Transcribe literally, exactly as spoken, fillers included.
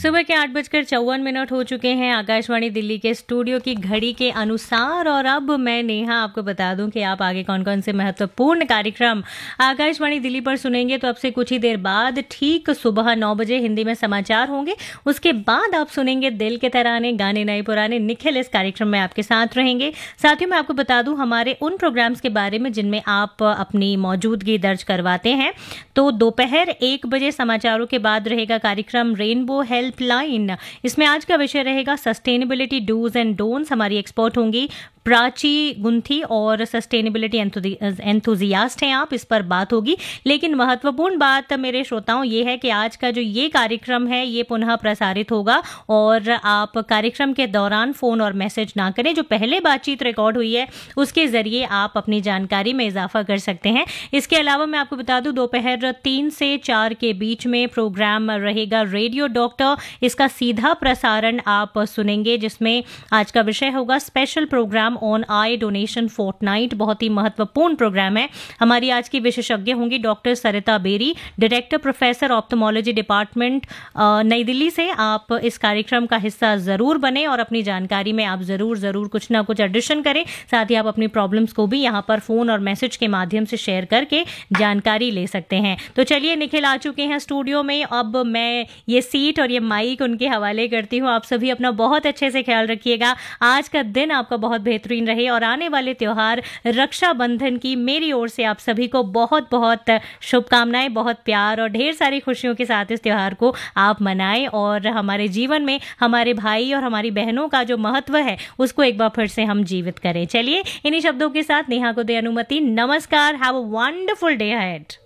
सुबह के आठ बजकर चौवन मिनट हो चुके हैं आकाशवाणी दिल्ली के स्टूडियो की घड़ी के अनुसार। और अब मैं नेहा आपको बता दूं कि आप आगे कौन कौन से महत्वपूर्ण कार्यक्रम आकाशवाणी दिल्ली पर सुनेंगे। तो अब से कुछ ही देर बाद ठीक सुबह नौ बजे हिंदी में समाचार होंगे। उसके बाद आप सुनेंगे दिल के तराने, गाने नए पुराने। निखिल इस कार्यक्रम में आपके साथ रहेंगे। साथ ही मैं आपको बता दूं हमारे उन प्रोग्राम्स के बारे में जिनमें आप अपनी मौजूदगी दर्ज करवाते हैं। तो दोपहर एक बजे समाचारों के बाद रहेगा कार्यक्रम रेनबो हेल्पलाइन। इसमें आज का विषय रहेगा सस्टेनेबिलिटी डूज एंड डोंट्स। हमारी एक्सपर्ट होंगी प्राची गुंथी और सस्टेनेबिलिटी एंथुजियास्ट हैं आप, इस पर बात होगी। लेकिन महत्वपूर्ण बात मेरे श्रोताओं ये है कि आज का जो ये कार्यक्रम है ये पुनः प्रसारित होगा और आप कार्यक्रम के दौरान फोन और मैसेज ना करें। जो पहले बातचीत रिकॉर्ड हुई है उसके जरिए आप अपनी जानकारी में इजाफा कर सकते हैं। इसके अलावा मैं आपको बता दूं दोपहर तीन से चार के बीच में प्रोग्राम रहेगा रेडियो डॉक्टर। इसका सीधा प्रसारण आप सुनेंगे जिसमें आज का विषय होगा special programme on I donation Fortnite. बहुत ही महत्वपूर्ण प्रोग्राम है। हमारी आज की विशेषज्ञ होंगी डॉक्टर सरिता बेरी, डायरेक्टर प्रोफेसर ऑप्थेमोलॉजी डिपार्टमेंट नई दिल्ली से। आप इस कार्यक्रम का हिस्सा जरूर बने और अपनी जानकारी में आप जरूर जरूर कुछ ना कुछ एडिशन करें। साथ ही आप अपनी प्रॉब्लम्स को भी यहाँ पर फोन और मैसेज के माध्यम से शेयर करके जानकारी ले सकते हैं। तो चलिए, निखिल आ चुके हैं स्टूडियो में। अब मैं ये सीट और ये माइक उनके हवाले करती हूँ। आप सभी अपना बहुत अच्छे से ख्याल रखिएगा। आज का दिन आपका बहुत बेहतरीन रहे और आने वाले त्योहार रक्षाबंधन की मेरी ओर से आप सभी को बहुत बहुत शुभकामनाएं, बहुत प्यार और ढेर सारी खुशियों के साथ इस त्योहार को आप मनाएं और हमारे जीवन में हमारे भाई और हमारी बहनों का जो महत्व है उसको एक बार फिर से हम जीवित करें। चलिए, इन्हीं शब्दों के साथ नेहा को दे अनुमति। नमस्कार। Have a wonderful day ahead.